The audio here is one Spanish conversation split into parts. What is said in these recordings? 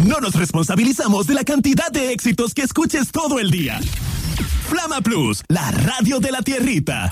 no nos responsabilizamos de la cantidad de éxitos que escuches todo el día. Flama Plus, la radio de la tierrita.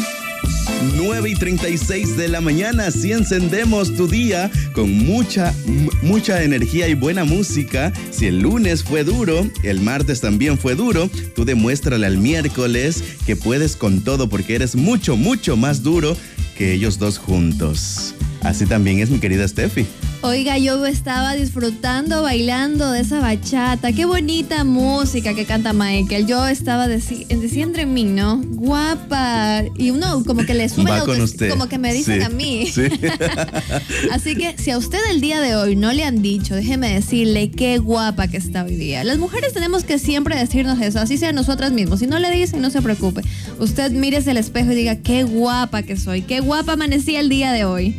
9:36 de la mañana, así encendemos tu día con mucha energía y buena música. Si el lunes fue duro, el martes también fue duro, tú demuéstrale al miércoles que puedes con todo porque eres mucho más duro que ellos dos juntos. Así también es mi querida Steffi. Oiga, yo estaba disfrutando, bailando de esa bachata. Qué bonita música que canta Michael. Yo estaba diciendo en mí, ¿no? Guapa. Y uno como que le sube la autoestima, como que me dicen a mí. Sí. Así que si a usted el día de hoy no le han dicho, déjeme decirle qué guapa que está hoy día. Las mujeres tenemos que siempre decirnos eso, así sea nosotras mismas. Si no le dicen, no se preocupe. Usted mírese al espejo y diga qué guapa que soy, qué guapa amanecí el día de hoy.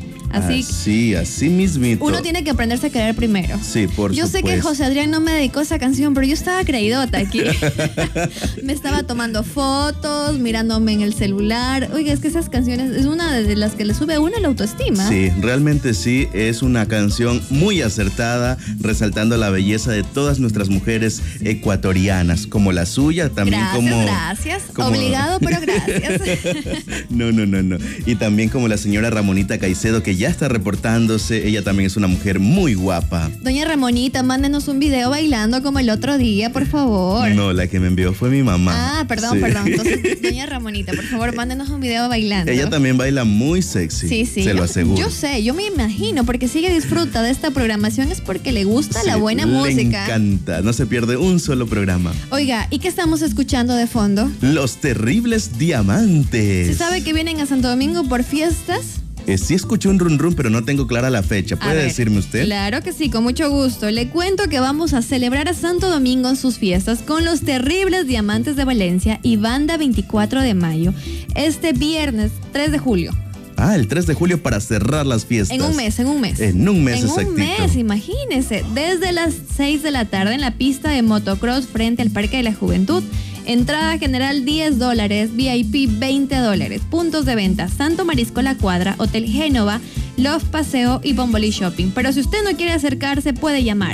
Así mismito. Uno tiene que aprenderse a querer primero. Sí, por supuesto. Yo sé que José Adrián no me dedicó esa canción, pero yo estaba creidota aquí. Me estaba tomando fotos, mirándome en el celular. Oiga, es que esas canciones es una de las que le sube a uno la autoestima. Sí, realmente sí, es una canción muy acertada, resaltando la belleza de todas nuestras mujeres ecuatorianas, como la suya, también Gracias. Obligado, pero gracias. No. Y también como la señora Ramonita Caicedo, que ya está reportándose. Ella también es una mujer muy guapa. Doña Ramonita, mándenos un video bailando como el otro día, por favor. No, la que me envió fue mi mamá. Perdón. Entonces, doña Ramonita, por favor, mándenos un video bailando. Ella también baila muy sexy. Sí. Se lo aseguro. Yo sé, yo me imagino, porque si ella disfruta de esta programación es porque le gusta la buena música. Le encanta, no se pierde un solo programa. Oiga, ¿y qué estamos escuchando de fondo? Los Terribles Diamantes. ¿Se sabe que vienen a Santo Domingo por fiestas? Sí escuché un run pero no tengo clara la fecha. ¿Puede decirme usted? Claro que sí, con mucho gusto. Le cuento que vamos a celebrar a Santo Domingo en sus fiestas con los Terribles Diamantes de Valencia y Banda 24 de Mayo. Este viernes 3 de julio. El 3 de julio para cerrar las fiestas. En un mes. En un mes, exactito. En un mes, imagínese. Desde las 6 de la tarde en la pista de motocross frente al Parque de la Juventud. Entrada general $10, VIP $20. Puntos de venta: Santo Marisco La Cuadra, Hotel Génova, Love Paseo y Bomboli Shopping. Pero si usted no quiere acercarse, puede llamar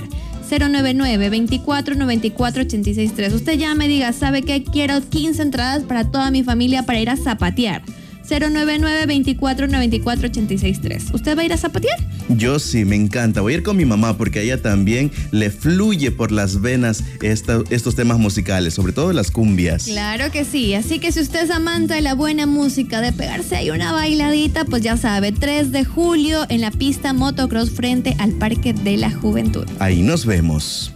099-2494-863. Usted llame y diga, ¿sabe qué? Quiero 15 entradas para toda mi familia para ir a zapatear. 099-2494-863. ¿Usted va a ir a zapatear? Yo sí, me encanta. Voy a ir con mi mamá porque a ella también le fluye por las venas estos temas musicales, sobre todo las cumbias. Claro que sí. Así que si usted es amante de la buena música, de pegarse ahí una bailadita, pues ya sabe, 3 de julio en la pista motocross frente al Parque de la Juventud. Ahí nos vemos.